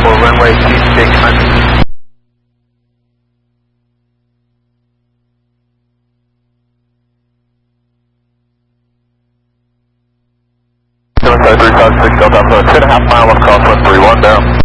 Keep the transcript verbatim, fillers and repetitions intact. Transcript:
for runway two six hundred. seven five three five six Delta Alpha, two and a half mile off crosswind three one down.